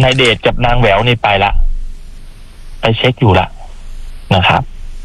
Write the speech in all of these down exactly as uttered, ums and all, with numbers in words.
นายเดชกับนางแหววนี่ไปละไปเช็คอยู่ละนะครับ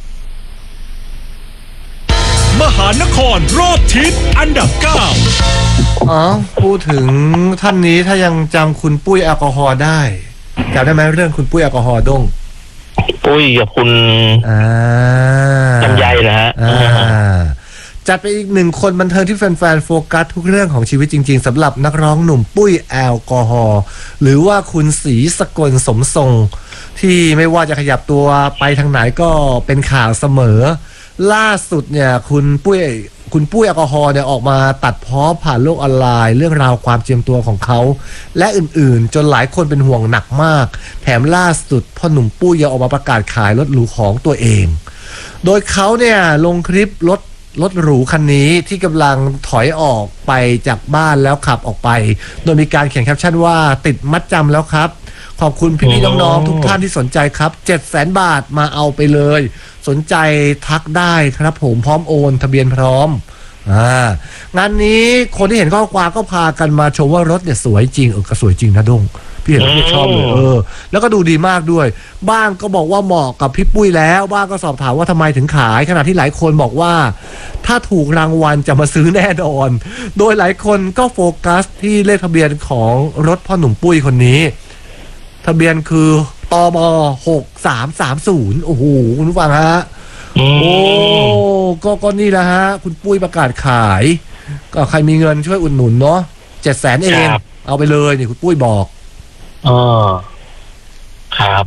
มหานครรอบทิศอันดับเก้าอ๋อพูดถึงท่านนี้ถ้ายังจำคุณปุ้ยแอลกอฮอล์ได้จำได้ไหมเรื่องคุณปุ้ยแอลกอฮอล์ด้งปุ้ยกับคุณลำไยนะฮะจัดไปอีกหนึ่งคนบันเทิงที่แฟนๆโฟกัสทุกเรื่องของชีวิตจริงๆสำหรับนักร้องหนุ่มปุ้ยแอลกอฮอล์หรือว่าคุณศรีสกลสมทรงที่ไม่ว่าจะขยับตัวไปทางไหนก็เป็นข่าวเสมอล่าสุดเนี่ยคุณปุ้ยคุณปุ้ยแอลกอฮอล์เนี่ยออกมาตัดพ้อผ่านโลกออนไลน์เรื่องราวความเจียมตัวของเขาและอื่นๆจนหลายคนเป็นห่วงหนักมากแถมล่าสุดพ่อหนุ่มปุ้ยยังออกมาประกาศขายรถหรูของตัวเองโดยเขาเนี่ยลงคลิปรถรถหรูคันนี้ที่กำลังถอยออกไปจากบ้านแล้วขับออกไปโดยมีการเขียนแคปชั่นว่าติดมัดจำแล้วครับขอบคุณพี่ๆน้องๆทุกท่านที่สนใจครับ เจ็ดแสน บาทมาเอาไปเลยสนใจทักได้ครับผมพร้อมโอนทะเบียนพร้อมอ่างานนี้คนที่เห็นข้อความก็พากันมาชมว่ารถเนี่ยสวยจริงเออก็สวยจริงนะดงพี่เห็นแล้วพี่ชอบเลยเออแล้วก็ดูดีมากด้วยบ้างก็บอกว่าเหมาะกับพี่ปุ้ยแล้วบ้างก็สอบถามว่าทำไมถึงขายขณะที่หลายคนบอกว่าถ้าถูกรางวัลจะมาซื้อแน่นอนโดยหลายคนก็โฟกัสที่เลขทะเบียนของรถพ่อหนุ่มปุ้ยคนนี้ทะเบียนคือตบหกสามสามศูนย์โอ้โหคุณผู้ฟังฮะโอ้ก็ก็นี่แหละฮะคุณปุ้ยประกาศขายก็ใครมีเงินช่วยอุดหนุนเนาะเจ็ดแสนเองเอาไปเลยนี่คุณปุ้ยบอกอ๋อครับ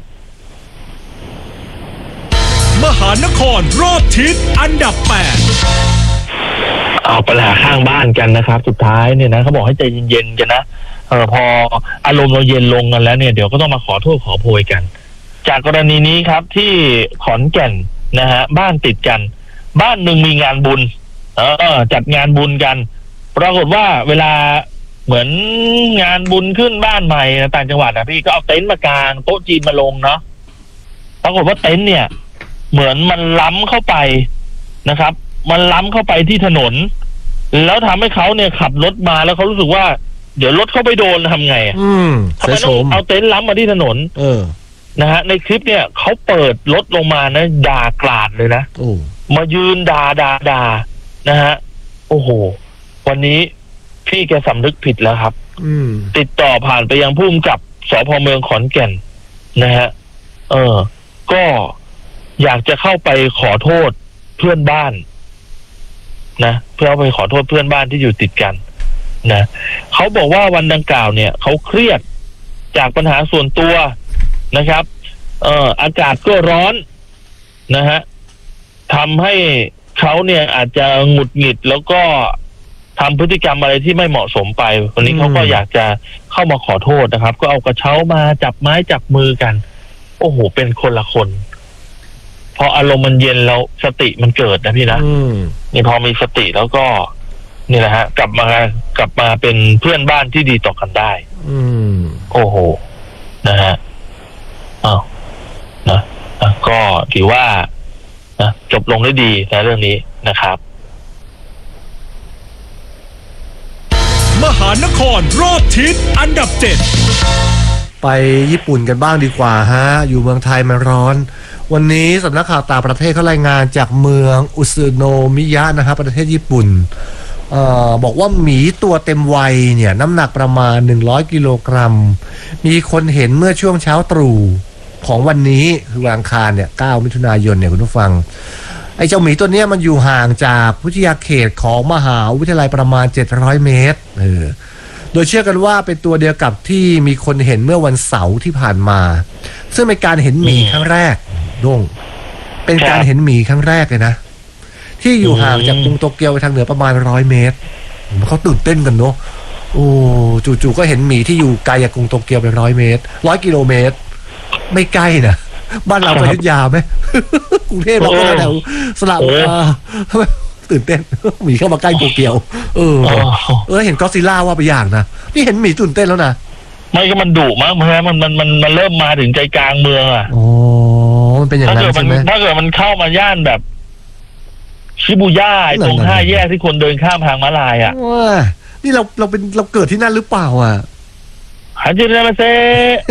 มหานครรอบทิศอันดับแปดเอาปัญหาข้างบ้านกันนะครับสุดท้ายเนี่ยนะเขาบอกให้ใจเย็นๆกันนะเออพออารมณ์เราเย็นลงกันแล้วเนี่ยเดี๋ยวก็ต้องมาขอโทษขอโพยกันจากกรณีนี้ครับที่ขอนแก่นนะฮะบ้านติดกันบ้านหนึ่งมีงานบุญเออจัดงานบุญกันปรากฏว่าเวลาเหมือนงานบุญขึ้นบ้านใหม่ต่างจังหวัดนะพี่ก็เอาเต็นท์มากางโต๊ะจีนมาลงเนาะปรากฏว่าเต็นท์เนี่ยเหมือนมันล้ำเข้าไปนะครับมันล้ำเข้าไปที่ถนนแล้วทำให้เขาเนี่ยขับรถมาแล้วเขารู้สึกว่าเดี๋ยวรถเข้าไปโดนทำไงอ่ะทำไมต้องเอาเต็นท์ล้ำมาที่ถนนเออนะฮะในคลิปเนี่ยเขาเปิดรถลงมานะด่ากราดเลยนะมายืนด่าด่าด่านะฮะโอ้โหวันนี้พี่แกสำนึกผิดแล้วครับติดต่อผ่านไปยังผู้กำกับสภ.เมืองขอนแก่นนะฮะเออก็อยากจะเข้าไปขอโทษเพื่อนบ้านนะเพื่อไปขอโทษเพื่อนบ้านที่อยู่ติดกันนะเขาบอกว่าวันดังกล่าวเนี่ยเขาเครียดจากปัญหาส่วนตัวนะครับเอ่ออากาศก็ร้อนนะฮะทำให้เขาเนี่ยอาจจะหงุดหงิดแล้วก็ทำพฤติกรรมอะไรที่ไม่เหมาะสมไปวันนี้เขาก็อยากจะเข้ามาขอโทษนะครับก็เอากระเช้ามาจับไม้จับมือกันโอ้โหเป็นคนละคนพออารมณ์มันเย็นแล้วสติมันเกิดนะพี่นะนี่พอมีสติแล้วก็นี่แหละฮะกลับมากลับมาเป็นเพื่อนบ้านที่ดีต่อกันได้อืมโอ้โหนะฮะอ้าวนะก็ถือว่านะจบลงได้ดีในเรื่องนี้นะครับมหานครรอบทิศอันดับเจ็ดไปญี่ปุ่นกันบ้างดีกว่าฮะอยู่เมืองไทยมันร้อนวันนี้สำนักข่าวต่างประเทศเขารายงานจากเมืองอุซึโนมิยะนะครับประเทศญี่ปุ่นเอ่อบอกว่าหมีตัวเต็มวัยเนี่ยน้ำหนักประมาณหนึ่งร้อยกิโลกรัมมีคนเห็นเมื่อช่วงเช้าตรู่ของวันนี้คือวันอังคารเนี่ยเก้ามิถุนายนเนี่ยคุณผู้ฟังไอ้เจ้าหมีตัวเนี้ยมันอยู่ห่างจากวิทยาเขตของมหาวิทยาลัยประมาณเจ็ดร้อยเมตรเออโดยเชื่อกันว่าเป็นตัวเดียวกับที่มีคนเห็นเมื่อวันเสาร์ที่ผ่านมาซึ่งเป็นการเห็นหมีครั้งแรกดงเป็นการเห็นหมีครั้งแรกเลยนะที่อยู่ห่างจากกรุงโตเกียวไปทางเหนือประมาณร้อยเมตรเขาตื่นเต้นกันเนาะโอ้จู่ๆก็เห็นหมีที่อยู่ไกลจากกรุงโตเกียวไปร้อยเมตรร้อยกิโลเมตรไม่ใกล้นะบ้านเราไปอยุธยาไหมกรุงเทพเราก็แถวสระบุรีตื่นเต้นหมีเข้ามาใกล้โตเกียวเออเออเห็นก็อดซิลล่าว่าไปอย่างนะนี่เห็นหมีตื่นเต้นแล้วนะไม่ก็มันดุมากมันมันมันมันเริ่มมาถึงใจกลางเมืองอ่ะโอ้มันเป็นอย่างนั้นใช่ไหมถ้าเกิดมันเข้ามาย่านแบบชิบูย่าตรงห้าแยกที่คนเดินข้ามทางม้าลายอ่ะว้านี่เราเราเป็นเราเกิดที่นั่นหรือเปล่าอ่ะฮัจิเรมาเซ